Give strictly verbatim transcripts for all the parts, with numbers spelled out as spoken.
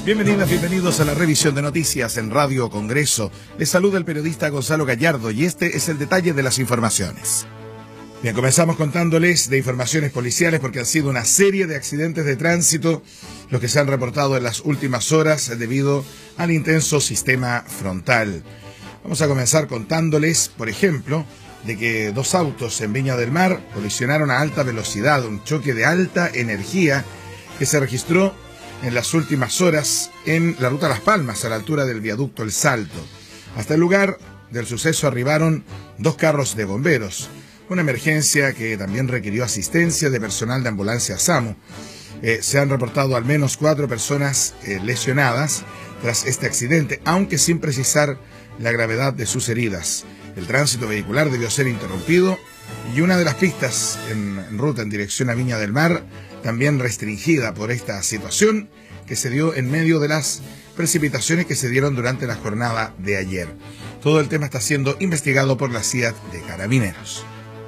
Bienvenidas, bienvenidos a la revisión de noticias en Radio Congreso. Les saluda el periodista Gonzalo Gallardo y este es el detalle de las informaciones. Bien, comenzamos contándoles de informaciones policiales porque han sido una serie de accidentes de tránsito los que se han reportado en las últimas horas debido al intenso sistema frontal. Vamos a comenzar contándoles, por ejemplo, de que dos autos en Viña del Mar colisionaron a alta velocidad, un choque de alta energía que se registró en las últimas horas en la ruta Las Palmas, a la altura del viaducto El Salto. Hasta el lugar del suceso arribaron dos carros de bomberos, una emergencia que también requirió asistencia de personal de ambulancia SAMU. Eh, se han reportado al menos cuatro personas eh, lesionadas tras este accidente, aunque sin precisar la gravedad de sus heridas. El tránsito vehicular debió ser interrumpido y una de las pistas en, en ruta en dirección a Viña del Mar también restringida por esta situación que se dio en medio de las precipitaciones que se dieron durante la jornada de ayer. Todo el tema está siendo investigado por la C I A T de Carabineros.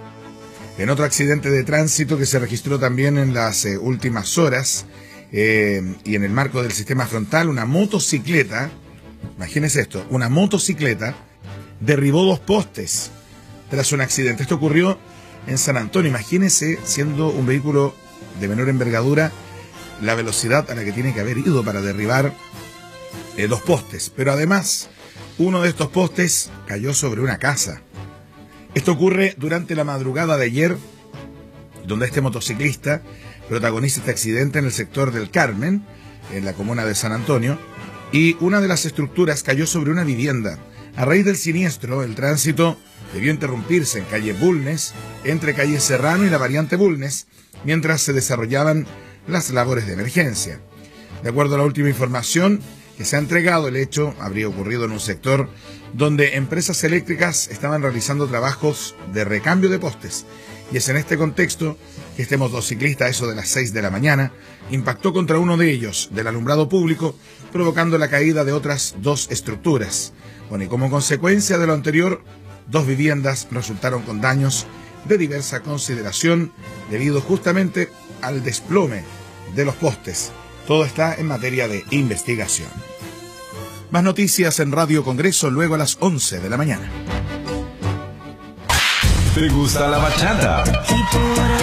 En otro accidente de tránsito que se registró también en las eh, últimas horas eh, y en el marco del sistema frontal, una motocicleta, imagínense esto, una motocicleta derribó dos postes tras un accidente. Esto ocurrió en San Antonio. Imagínense, siendo un vehículo de menor envergadura, la velocidad a la que tiene que haber ido para derribar eh, dos postes. Pero además, uno de estos postes cayó sobre una casa. Esto ocurre durante la madrugada de ayer, donde este motociclista protagoniza este accidente en el sector del Carmen, en la comuna de San Antonio, y una de las estructuras cayó sobre una vivienda. A raíz del siniestro, el tránsito debió interrumpirse en calle Bulnes, entre calle Serrano y la variante Bulnes, mientras se desarrollaban las labores de emergencia. De acuerdo a la última información que se ha entregado, el hecho habría ocurrido en un sector donde empresas eléctricas estaban realizando trabajos de recambio de postes. Y es en este contexto que este motociclista, a eso de las seis de la mañana, impactó contra uno de ellos del alumbrado público, provocando la caída de otras dos estructuras. Bueno, y como consecuencia de lo anterior, dos viviendas resultaron con daños de diversa consideración debido justamente al desplome de los postes. Todo está en materia de investigación. Más noticias en Radio Congreso luego a las once de la mañana. ¿Te gusta la bachata?